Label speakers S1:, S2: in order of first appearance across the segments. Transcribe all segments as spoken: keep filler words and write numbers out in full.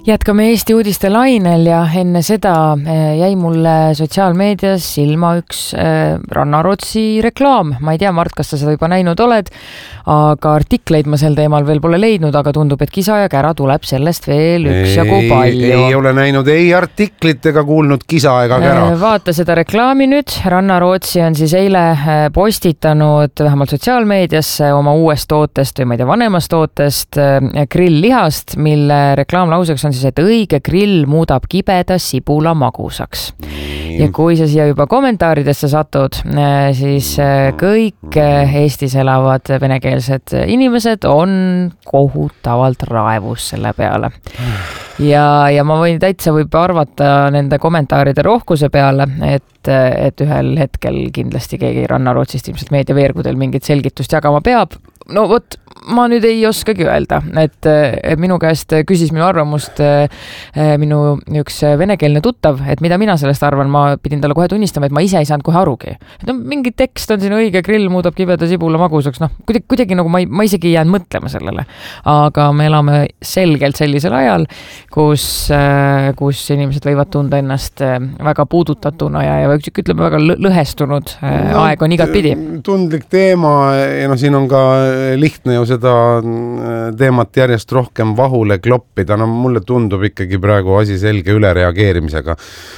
S1: Jätkame Eesti uudiste lainel ja enne seda jäi mulle sotsiaalmeedias silma üks Rannarootsi reklaam. Ma ei tea, Mart, kas sa seda juba näinud oled, aga artikleid ma sel teemal veel pole leidnud, aga tundub, et kisa ja kära tuleb sellest veel üks jagu palju.
S2: Ei, ei ole näinud ei artiklit ega kuulnud kisa ega kära.
S1: Vaata seda reklaami nüüd. Rannarootsi on siis eile postitanud vähemalt sotsiaalmeediasse oma uuest tootest või ma ei tea, vanemast tootest grilllihast, mille reklaamlauseks on siis, et õige grill muudab kibeda sibula magusaks. Ja kui sa siia juba kommentaaridesse satud, siis kõik Eestis elavad venekeelsed inimesed on kohutavalt raevus selle peale. Ja, ja ma võin täitsa võib arvata nende kommentaaride rohkuse peale, et, et ühel hetkel kindlasti keegi Rannarootsist ilmselt meediaveergudel mingit selgitust jagama peab. No vot, ma nüüd ei oskagi öelda, et, et minu käest küsis minu arvamust minu üks venekeelne tuttav, et mida mina sellest arvan, ma pidin talle kohe tunnistama, et ma ise ei saanud kohe arugi. Et no, mingi tekst on siin õige grill muudab kibeda sibula magusaks, noh, kuidagi, kuidagi nagu ma, ei, ma isegi ei jäänud mõtlema sellele. Aga me elame selgelt sellisel ajal, kus, kus inimesed võivad tunda ennast väga puudutatuna ja, ja ütleme väga lõhestunud no, aeg on igat pidi.
S2: Tundlik teema ja no siin on ka lihtne ju seda teemat järjest rohkem vahule kloppida. No mulle tundub ikkagi praegu asi selge ülereageerimisega.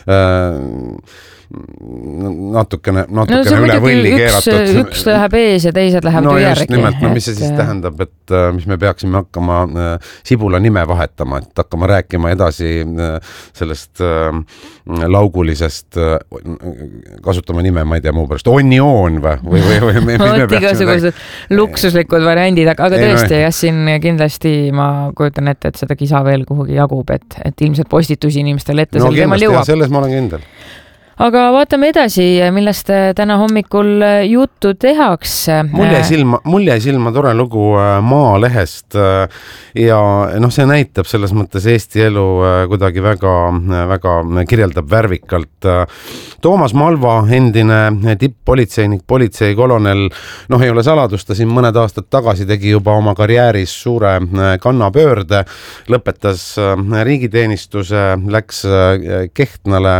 S2: natukene, natukene no, üle võlli keeratud.
S1: Üks, üks läheb ees ja teised lähevad
S2: no
S1: järgi.
S2: Just nimelt, no mis see siis tähendab, et mis me peaksime hakkama sibula nime vahetama, et hakkama rääkima edasi sellest laugulisest, kasutama nime, ma ei tea muu pärast, onioon või? või, või, või me,
S1: no, me igasugused luksuslikud variandid, aga ei, tõesti, no, jah, siin kindlasti ma kujutan ette, et seda kisa veel kuhugi jagub, et, et ilmselt postitusi inimestele ette
S2: no,
S1: sel teemal jõuab.
S2: Selles ma olen kindel.
S1: Aga vaatame edasi, millest täna hommikul juttu tehakse.
S2: Mul jäi silma, mul jäi silma tore lugu Maalehest ja noh, see näitab selles mõttes Eesti elu kuidagi väga, väga kirjeldab värvikalt. Toomas Malva, endine tipp-politseinik, politseikolonel, noh ei ole saladus, ta siin mõned aastad tagasi tegi juba oma karjääris suure kannapöörde, lõpetas riigiteenistuse, läks Kehtnale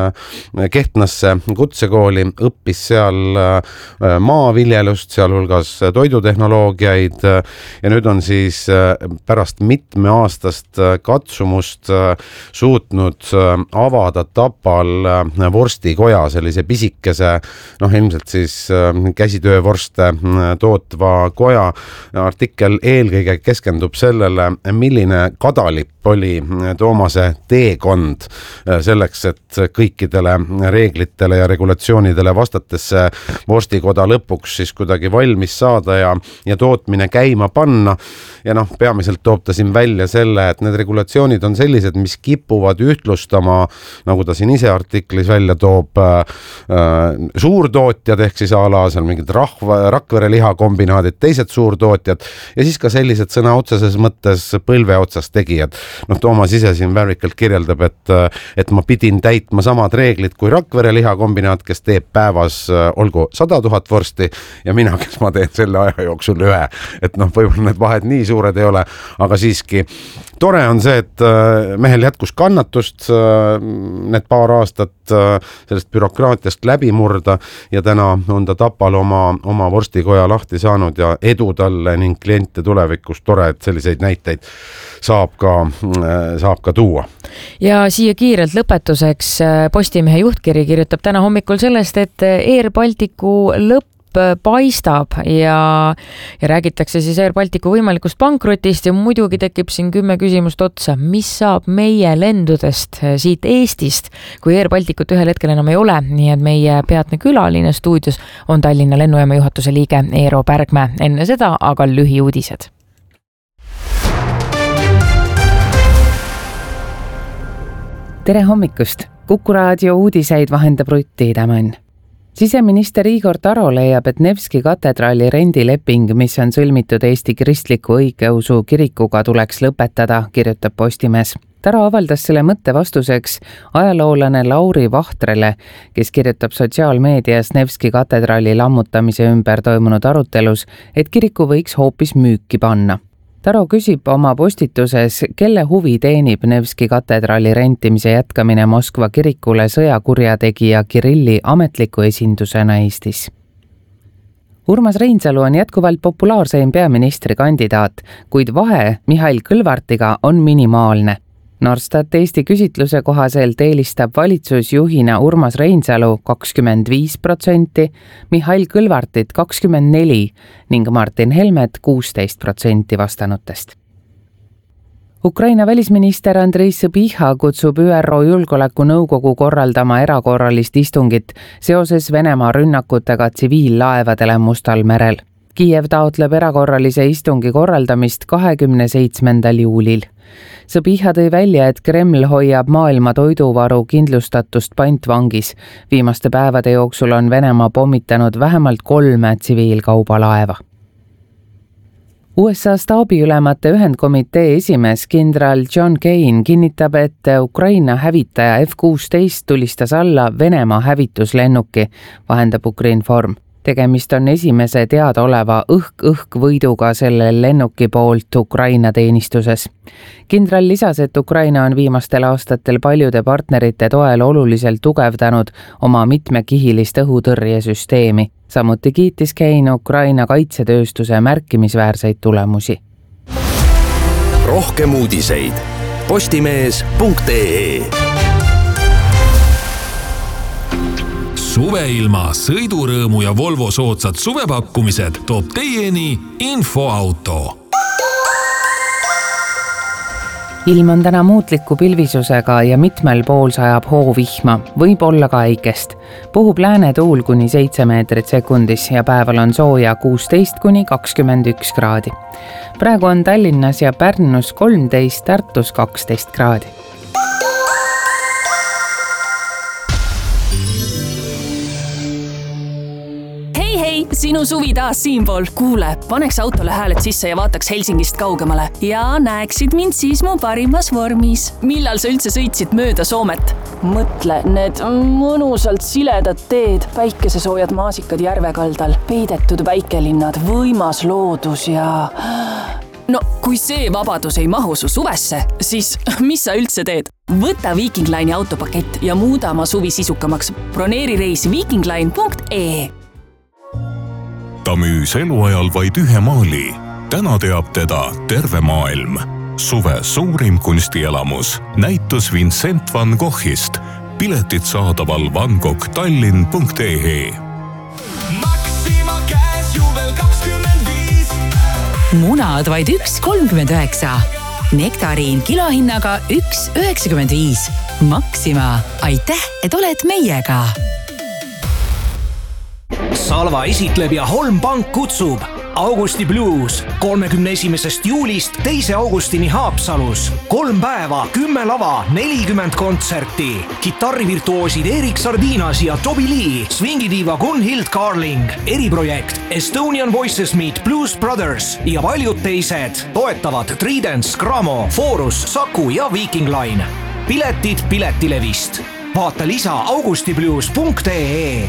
S2: Kehtnasse kutsekooli, õppis seal maaviljelust, sealhulgas toidutehnoloogiaid ja nüüd on siis pärast mitmeaastast katsumust suutnud avada Tapal vorstikoja, sellise pisikese, noh ilmselt siis käsitöövorste tootva koja. Artikkel eelkõige keskendub sellele, milline kadalipp oli Toomase teekond selleks, et kõikidele reeglitele ja regulatsioonidele vastates vorstikoda lõpuks siis kuidagi valmis saada ja, ja tootmine käima panna. Ja noh, peamiselt toob ta siin välja selle, et need regulatsioonid on sellised, mis kipuvad ühtlustama, nagu ta siin ise artiklis välja toob, äh, suurtootjad ehk siis ala seal mingid rahva, Rakvere lihakombinaadid, teised suurtootjad ja siis ka sellised sõna otseses mõttes põlve otsas tegijad. Noh, Toomas ise siin värvikalt kirjeldab, et, et ma pidin täitma samad reeglid kui Rakvere lihakombinaat, kes teeb päevas olgu sada tuhat vorsti ja mina, kes ma teen selle aja jooksul ühe. Et noh, võib-olla need vahed nii suured ei ole, aga siiski tore on see, et mehel jätkus kannatust need paar aastat sellest bürokraatiast läbi murda ja täna on ta Tapal oma, oma vorstikoja lahti saanud ja edu talle ning kliente tulevikus. Tore, et selliseid näiteid saab ka, saab ka tuua.
S1: Ja siia kiirelt lõpetuseks Postimehe juhtkiri kirjutab täna hommikul sellest, et Air Balticu lõpp paistab ja, ja räägitakse siis Air Balticu võimalikust pankrotist ja muidugi tekib siin kümme küsimust otsa, mis saab meie lendudest siit Eestist, kui Air Balticut ühel hetkel enam ei ole, nii et meie peatne külaline stuudios on Tallinna lennujaama juhatuse liige Eero Pärgmäe. Enne seda aga lühiuudised.
S3: Tere hommikust! Kuku raadio uudiseid vahendab Rutti Tämän. Siseminister Igor Taro leiab, et Nevski katedraali rendileping, mis on sõlmitud Eesti kristliku õigeusu kirikuga, tuleks lõpetada, kirjutab Postimees. Taro avaldas selle mõtte vastuseks ajaloolane Lauri Vahtrele, kes kirjutab sotsiaalmeedias Nevski katedraali lammutamise ümber toimunud arutelus, et kiriku võiks hoopis müüki panna. Taro küsib oma postituses, kelle huvi teenib Nevski katedraali rentimise jätkamine Moskva kirikule sõjakurjategija Kirilli ametliku esindusena Eestis. Urmas Reinsalu on jätkuvalt populaarseim peaministrikandidaat, kuid vahe Mihhail Kõlvartiga on minimaalne. Norstat Eesti küsitluse kohaselt eelistab valitsusjuhina Urmas Reinsalu kakskümmend viis protsenti, Mihhail Kõlvartit kakskümmend neli ning Martin Helmet kuusteist protsenti vastanutest. Ukraina välisminister Andrei Sõbiha kutsub Ü R O Julgeolekunõukogu korraldama erakorralist istungit seoses Venemaa rünnakutega tsiviillaevadele Mustal merel. Kiiev taotleb erakorralise istungi korraldamist kahekümne seitsmendal juulil. Sõbiha tõi välja, et Kreml hoiab maailma toiduvaru kindlustatust pantvangis. Viimaste päevade jooksul on Venemaa pommitanud vähemalt kolme tsiviilkaubalaeva. U S A staabiülemate ühendkomitee esimees kindral John Kane kinnitab, et Ukraina hävitaja F kuusteist tulistas alla Venemaa hävituslennuki, vahendab Ukrinform. Tegemist on esimese teadaoleva õhk-õhk võiduga selle lennuki poolt Ukraina teenistuses. Kindral lisas, et Ukraina on viimastel aastatel paljude partnerite toel oluliselt tugevdanud oma mitmekihilist õhutõrjesüsteemi. Samuti kiitis Kane Ukraina kaitsetööstuse märkimisväärseid tulemusi.
S4: Rohkem uudiseid postimees punkt ee. Suveilma, sõidurõõmu ja Volvo soodsad suvepakkumised toob teieni Infoauto.
S3: Ilm on täna muutliku pilvisusega ja mitmel pool sajab hoovihma, võib olla ka äikest. Puhub lääne tuul kuni seitse meetrit sekundis ja päeval on sooja kuusteist kuni kakskümmend üks kraadi. Praegu on Tallinnas ja Pärnus kolmteist, Tartus kaksteist kraadi.
S5: Sinu suvi taas siinpool. Kuule, paneks autole hääled sisse ja vaataks Helsingist kaugemale. Ja näeksid mind siis mu parimas vormis. Millal sa üldse sõitsid mööda Soomet? Mõtle, need mõnusalt siledad teed, päikesesoojad maasikad järvekaldal, peidetud väikelinnad, võimas loodus ja... No, kui see vabadus ei mahu su suvesse, siis mis sa üldse teed? Võta Viking Line'i autopakett ja muuda oma suvi sisukamaks. Broneeri reis vikingline punkt ee.
S6: Ta müüs eluajal vaid ühe maali. Täna teab teda terve maailm. Suve suurim kunstielamus. Näitus Vincent van Goghist. Piletid saadaval van gogh tallinn punkt ee.
S7: Maxima käes juvel kakskümmend viis.
S8: Munad vaid üks kolmkümmend üheksa. Nektariin kilohinnaga üks üheksakümmend viis. Maxima, aitäh, et oled meiega!
S9: Salva esitleb ja Holm Pank kutsub Augusti Blues kolmekümne esimesest juulist teise augustini Haapsalus. Kolm päeva, kümme lava, nelikümmend kontserti. Kitarrivirtuoosid Erik Sardinas ja Toby Lee, swingidiiva Gunhild Carling, eriprojekt Estonian Voices Meet Blues Brothers ja paljud teised toetavad Tridents, Gramo, Forus, Saku ja Viking Line. Piletid Piletilevist. Vaata lisa augustiblues punkt ee.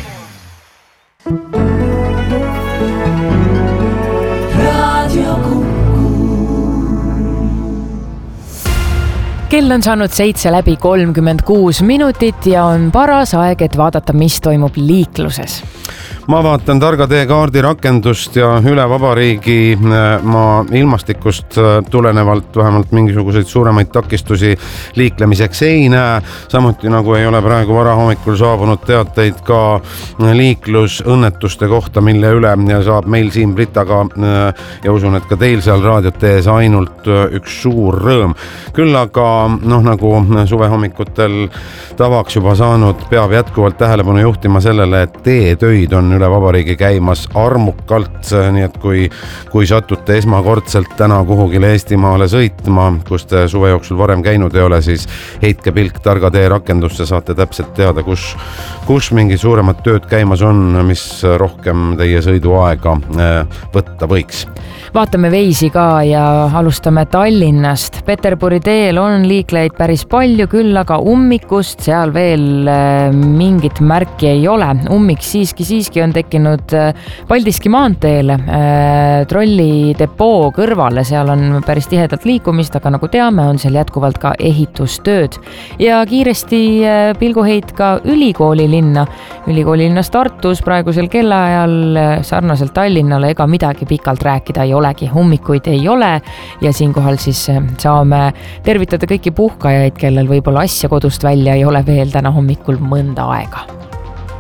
S1: Kell on saanud seitse läbi kolmkümmend kuus minutit ja on paras aeg, et vaadata, mis toimub liikluses.
S2: Ma vaatan Targa tee kaardi rakendust ja üle vabariigi maa ilmastikust tulenevalt vähemalt mingisuguseid suuremaid takistusi liiklemiseks ei näe. Samuti nagu ei ole praegu varahommikul saabunud teateid ka liiklusõnnetuste kohta, mille üle saab meil siin Britaga ja usun, et ka teil seal raadiot tees ainult üks suur rõõm. Küll aga noh, nagu suvehommikutel tavaks juba saanud, peab jätkuvalt tähelepanu juhtima sellele, et teetöid on üle vabariigi käimas armukalt, nii et kui, kui satute esmakordselt täna kuhugile Eestimaale sõitma, kus te suve jooksul varem käinud ei ole, siis heitke pilk Targa tee rakendusse, saate täpselt teada, kus, kus mingi suuremad tööd käimas on, mis rohkem teie sõiduaega võtta võiks.
S1: Vaatame veisi ka ja alustame Tallinnast. Peterburi teel on liikleid päris palju, küll aga ummikust seal veel mingit märki ei ole. Ummik siiski siiski isegi on tekkinud Paldiski maanteele trolli depoo kõrvale, seal on päris tihedalt liikumist, aga nagu teame, on seal jätkuvalt ka ehitustööd. Ja kiiresti pilguheit ka ülikooli linna. Ülikooli linnas Tartus praegusel kellaajal sarnaselt Tallinnale ega midagi pikalt rääkida ei olegi, hommikuid ei ole ja siinkohal siis saame tervitada kõiki puhkajaid, kellel võib-olla asja kodust välja ei ole veel täna hommikul mõnda aega.